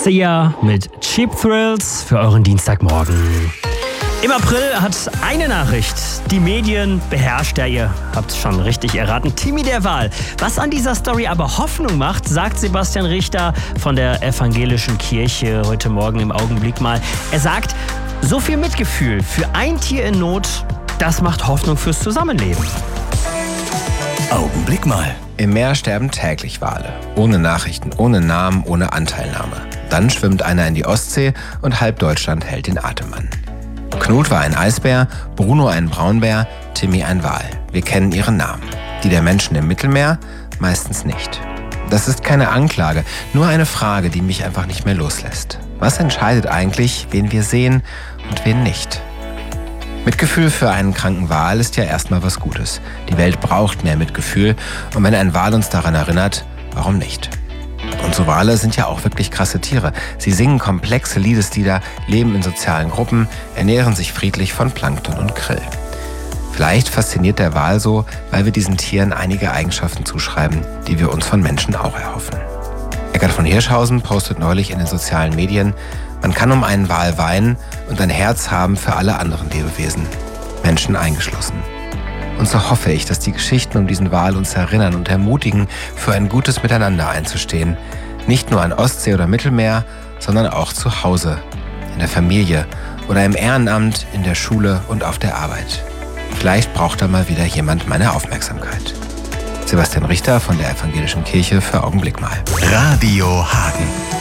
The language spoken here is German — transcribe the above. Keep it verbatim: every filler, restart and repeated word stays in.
Sia mit Cheap Thrills für euren Dienstagmorgen. Im April hat eine Nachricht die Medien beherrscht. Ja, ihr habt es schon richtig erraten. Timmy der Wal. Was an dieser Story aber Hoffnung macht, sagt Sebastian Richter von der Evangelischen Kirche heute Morgen im Augenblick mal. Er sagt, so viel Mitgefühl für ein Tier in Not, das macht Hoffnung fürs Zusammenleben. Augenblick mal. Im Meer sterben täglich Wale. Ohne Nachrichten, ohne Namen, ohne Anteilnahme. Dann schwimmt einer in die Ostsee und halb Deutschland hält den Atem an. Knut war ein Eisbär, Bruno ein Braunbär, Timmy ein Wal. Wir kennen ihre Namen. Die der Menschen im Mittelmeer? Meistens nicht. Das ist keine Anklage, nur eine Frage, die mich einfach nicht mehr loslässt. Was entscheidet eigentlich, wen wir sehen und wen nicht? Mitgefühl für einen kranken Wal ist ja erstmal was Gutes. Die Welt braucht mehr Mitgefühl und wenn ein Wal uns daran erinnert, warum nicht? Und so Wale sind ja auch wirklich krasse Tiere. Sie singen komplexe Liebeslieder, leben in sozialen Gruppen, ernähren sich friedlich von Plankton und Krill. Vielleicht fasziniert der Wal so, weil wir diesen Tieren einige Eigenschaften zuschreiben, die wir uns von Menschen auch erhoffen. Eckart von Hirschhausen postet neulich in den sozialen Medien, man kann um einen Wal weinen und ein Herz haben für alle anderen Lebewesen, Menschen eingeschlossen. Und so hoffe ich, dass die Geschichten um diesen Wal uns erinnern und ermutigen, für ein gutes Miteinander einzustehen. Nicht nur an Ostsee oder Mittelmeer, sondern auch zu Hause, in der Familie oder im Ehrenamt, in der Schule und auf der Arbeit. Vielleicht braucht da mal wieder jemand meine Aufmerksamkeit. Sebastian Richter von der Evangelischen Kirche für Augenblick mal. Radio Hagen.